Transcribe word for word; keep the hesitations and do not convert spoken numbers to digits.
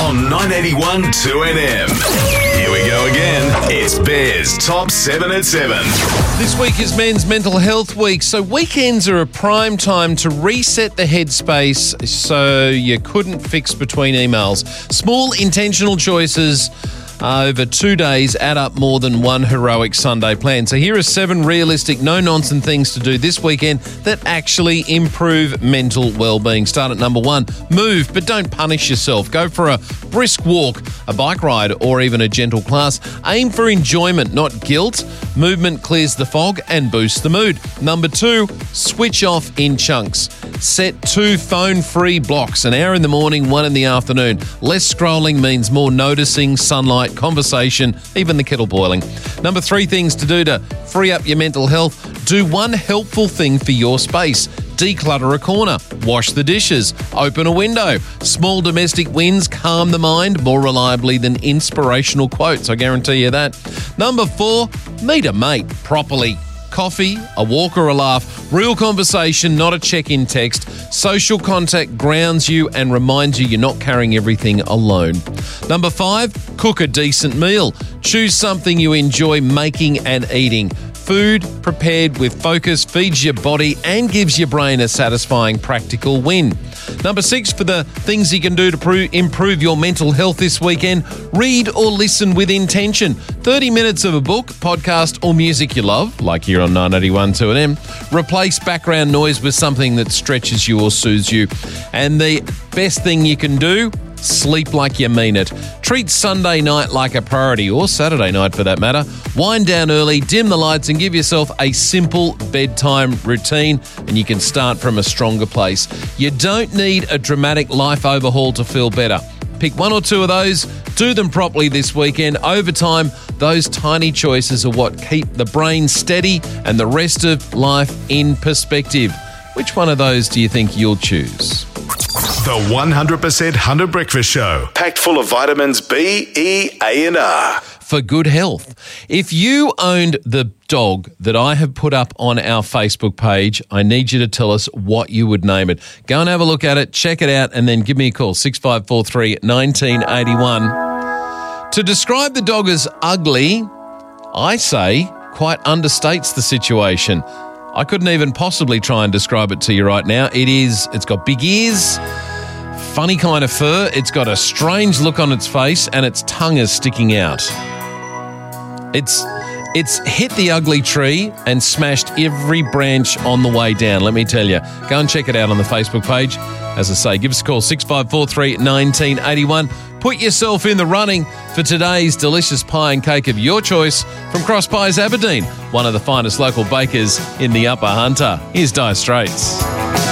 on nine eighty-one two N M. Here we go again. It's Bears Top seven at seven. This week is Men's Mental Health Week, so weekends are a prime time to reset the headspace so you couldn't fix between emails. Small intentional choices Uh, over two days add up more than one heroic Sunday plan. So here are seven realistic, no-nonsense things to do this weekend that actually improve mental well-being. Start at number one. Move, but don't punish yourself. Go for a brisk walk, a bike ride, or even a gentle class. Aim for enjoyment, not guilt. Movement clears the fog and boosts the mood. Number two, switch off in chunks. Set two phone-free blocks, an hour in the morning, one in the afternoon. Less scrolling means more noticing, sunlight, conversation, even the kettle boiling. Number three things to do to free up your mental health. Do one helpful thing for your space. Declutter a corner, wash the dishes, open a window. Small domestic wins calm the mind more reliably than inspirational quotes, I guarantee you that. Number four, meet a mate properly. Coffee, a walk or a laugh, real conversation, not a check-in text. Social contact grounds you and reminds you you're not carrying everything alone. Number five, cook a decent meal. Choose something you enjoy making and eating. Food prepared with focus feeds your body and gives your brain a satisfying practical win. Number six, for the things you can do to pro- improve your mental health this weekend, read or listen with intention. thirty minutes of a book, podcast or music you love, like here on nine eighty-one two N M. Replace background noise with something that stretches you or soothes you. And the best thing you can do, sleep like you mean it. Treat Sunday night like a priority, or Saturday night for that matter. Wind down early, dim the lights and give yourself a simple bedtime routine, and you can start from a stronger place. You don't need a dramatic life overhaul to feel better. Pick one or two of those, do them properly this weekend. Over time, those tiny choices are what keep the brain steady and the rest of life in perspective. Which one of those do you think you'll choose? The one hundred percent Hunter Breakfast Show. Packed full of vitamins B, E, A and R. For good health. If you owned the dog that I have put up on our Facebook page, I need you to tell us what you would name it. Go and have a look at it, check it out, and then give me a call, six five four three, one nine eight one. To describe the dog as ugly, I say quite understates the situation. I couldn't even possibly try and describe it to you right now. It is, it's got big ears, funny kind of fur, it's got a strange look on its face, and its tongue is sticking out. It's it's hit the ugly tree and smashed every branch on the way down, let me tell you. Go and check it out on the Facebook page. As I say, give us a call, six five four three, one nine eight one. Put yourself in the running for today's delicious pie and cake of your choice from Cross Pies Aberdeen, one of the finest local bakers in the Upper Hunter. Here's Dire Straits.